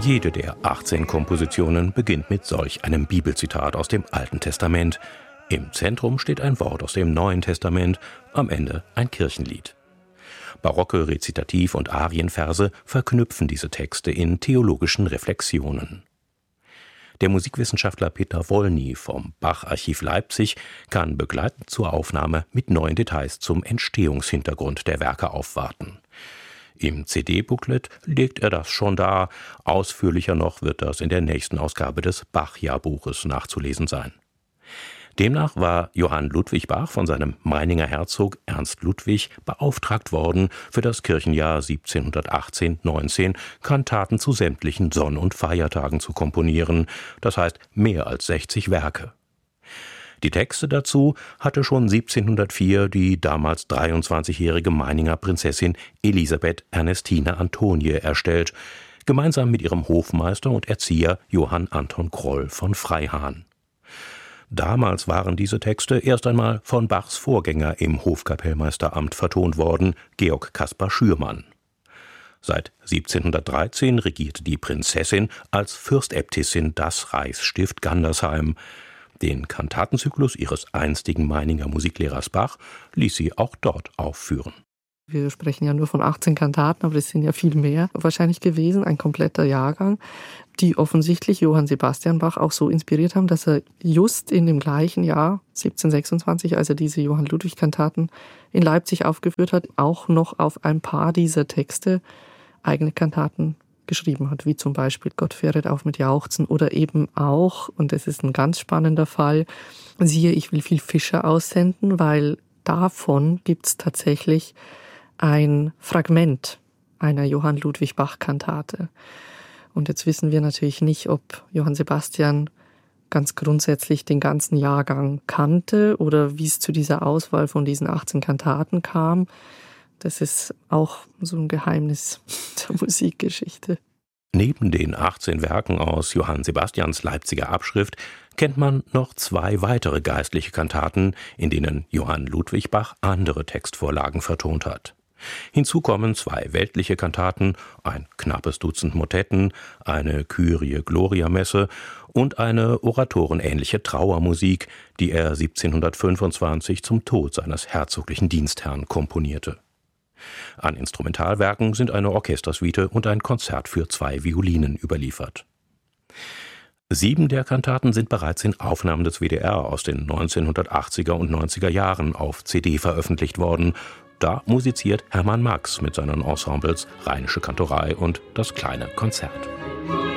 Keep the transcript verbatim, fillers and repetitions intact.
Jede der achtzehn Kompositionen beginnt mit solch einem Bibelzitat aus dem Alten Testament. Im Zentrum steht ein Wort aus dem Neuen Testament, am Ende ein Kirchenlied. Barocke Rezitativ- und Arienverse verknüpfen diese Texte in theologischen Reflexionen. Der Musikwissenschaftler Peter Wolny vom Bach-Archiv Leipzig kann begleitend zur Aufnahme mit neuen Details zum Entstehungshintergrund der Werke aufwarten. Im C D-Booklet legt er das schon dar, ausführlicher noch wird das in der nächsten Ausgabe des Bach-Jahrbuches nachzulesen sein. Demnach war Johann Ludwig Bach von seinem Meininger Herzog Ernst Ludwig beauftragt worden, für das Kirchenjahr siebzehnhundertachtzehn neunzehn Kantaten zu sämtlichen Sonn- und Feiertagen zu komponieren, das heißt mehr als sechzig Werke. Die Texte dazu hatte schon siebzehnhundertvier die damals dreiundzwanzigjährige Meininger Prinzessin Elisabeth Ernestine Antonie erstellt, gemeinsam mit ihrem Hofmeister und Erzieher Johann Anton Kroll von Freihahn. Damals waren diese Texte erst einmal von Bachs Vorgänger im Hofkapellmeisteramt vertont worden, Georg Caspar Schürmann. Seit siebzehnhundertdreizehn regierte die Prinzessin als Fürstäbtissin das Reichsstift Gandersheim. Den Kantatenzyklus ihres einstigen Meininger Musiklehrers Bach ließ sie auch dort aufführen. Wir sprechen ja nur von achtzehn Kantaten, aber es sind ja viel mehr wahrscheinlich gewesen, ein kompletter Jahrgang, die offensichtlich Johann Sebastian Bach auch so inspiriert haben, dass er just in dem gleichen Jahr, siebzehnhundertsechsundzwanzig, als er diese Johann Ludwig-Kantaten in Leipzig aufgeführt hat, auch noch auf ein paar dieser Texte eigene Kantaten geschrieben hat, wie zum Beispiel Gott fähret auf mit Jauchzen oder eben auch, und das ist ein ganz spannender Fall, siehe, ich will viel Fische aussenden, weil davon gibt es tatsächlich ein Fragment einer Johann Ludwig Bach-Kantate. Und jetzt wissen wir natürlich nicht, ob Johann Sebastian ganz grundsätzlich den ganzen Jahrgang kannte oder wie es zu dieser Auswahl von diesen achtzehn Kantaten kam. Das ist auch so ein Geheimnis der Musikgeschichte. Neben den achtzehn Werken aus Johann Sebastians Leipziger Abschrift kennt man noch zwei weitere geistliche Kantaten, in denen Johann Ludwig Bach andere Textvorlagen vertont hat. Hinzu kommen zwei weltliche Kantaten, ein knappes Dutzend Motetten, eine Kyrie-Gloria-Messe und eine oratorenähnliche Trauermusik, die er siebzehnhundertfünfundzwanzig zum Tod seines herzoglichen Dienstherrn komponierte. An Instrumentalwerken sind eine Orchestersuite und ein Konzert für zwei Violinen überliefert. Sieben der Kantaten sind bereits in Aufnahmen des W D R aus den neunzehnhundertachtziger und neunziger Jahren auf C D veröffentlicht worden. Da musiziert Hermann Max mit seinen Ensembles Rheinische Kantorei und das Kleine Konzert.